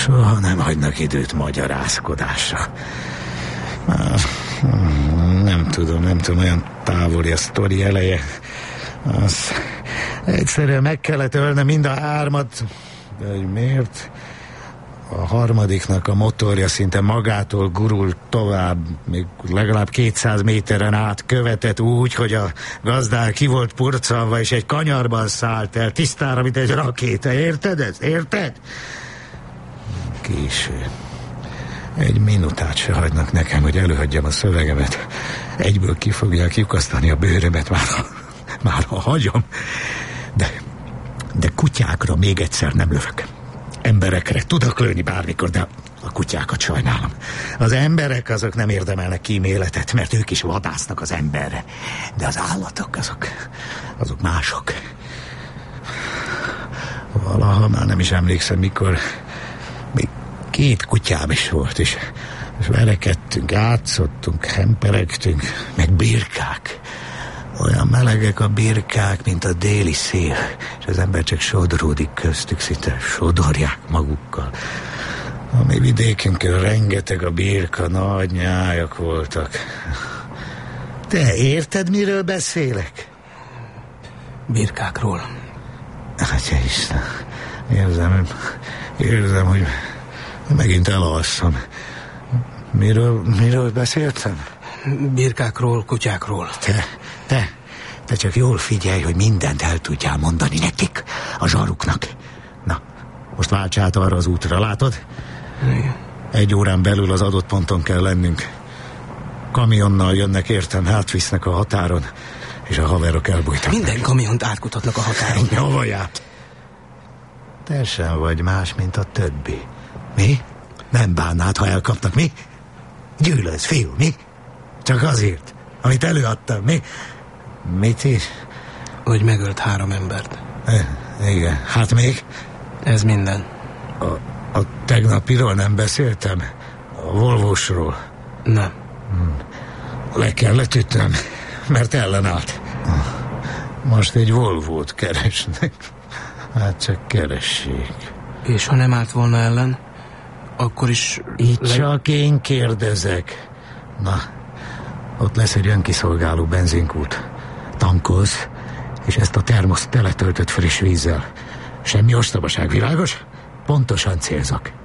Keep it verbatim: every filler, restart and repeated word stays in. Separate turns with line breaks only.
Soha nem hagynak időt magyarázkodásra. Nem tudom, nem tudom, olyan távoli a sztori eleje. Az egyszerűen meg kellett ölni mind a hármat. De hogy miért? A harmadiknak a motorja szinte magától gurult tovább, még legalább kétszáz méteren át követett úgy, hogy a gazdál ki volt purcanva, és egy kanyarban szállt el, tisztára, mint egy rakéta. Érted ezt? Érted? Késő. Egy minutát se hagynak nekem, hogy előhagyjam a szövegemet. Egyből ki fogják lyukasztani a bőrömet, már, már ha hagyom. De, de kutyákra még egyszer nem lövök. Emberekre tudok lőni bármikor, de a kutyákat sajnálom. Az emberek azok nem érdemelnek kíméletet, mert ők is vadásznak az emberre. De az állatok azok, azok mások. Valaha már nem is emlékszem, mikor még két kutyám is volt, és, és verekedtünk, játszottunk, hemperegtünk, meg birkák. Olyan melegek a birkák, mint a déli szél, és az ember csak sodródik köztük, szinte sodorják magukkal. A mi vidékünkön rengeteg a birka, nagy nyájak voltak. Te érted, miről beszélek?
Birkákról.
Atya Isten, érzem, érzem, hogy megint elalszom. Miről, miről beszéltem?
Birkákról, kutyákról.
Te, te, te csak jól figyelj, hogy mindent el tudjál mondani nekik, a zsaruknak. Na, most válts át arra az útra, látod?
Igen.
Egy órán belül az adott ponton kell lennünk. Kamionnal jönnek, értem, átvisznek a határon, és a haverok elbújtak.
Minden kamiont átkutatnak a határon.
Nyavaját. Te sem vagy más, mint a többi. Mi? Nem bánnád, ha elkapnak, mi? Gyűlölsz, fiú, mi? Csak azért, amit előadtam, mi? Mit is?
Hogy megölt három embert.
E, igen, hát még?
Ez minden.
A, a tegnapiról nem beszéltem? A Volvósról?
Nem.
Hmm. Le kellett ütnöm, mert ellenállt. Most egy Volvót keresnek. Hát csak keressék.
És ha nem állt volna ellen, akkor is...
Itt
le...
csak én kérdezek. Na, ott lesz egy önkiszolgáló benzinkút. Tankolsz, és ezt a termoszt teletöltött friss vízzel. Semmi ostobaság, világos? Pontosan célzok.